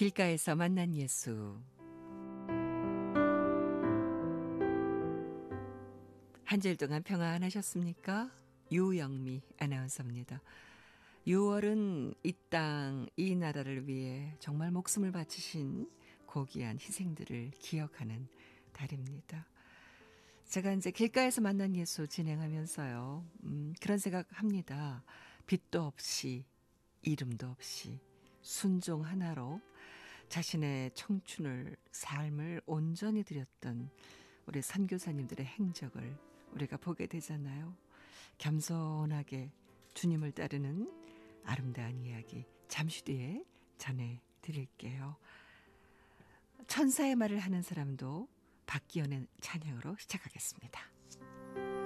길가에서 만난 예수. 한 주일 동안 평안하셨습니까? 유영미 아나운서입니다. 6월은 이 땅, 이 나라를 위해 정말 목숨을 바치신 고귀한 희생들을 기억하는 달입니다. 제가 이제 길가에서 만난 예수 진행하면서요. 그런 생각합니다. 빛도 없이, 이름도 없이, 순종 하나로 자신의 청춘을, 삶을 온전히 드렸던 우리 선교사님들의 행적을 우리가 보게 되잖아요. 겸손하게 주님을 따르는 아름다운 이야기 잠시 뒤에 전해드릴게요. 천사의 말을 하는 사람도 박기현의 찬양으로 시작하겠습니다.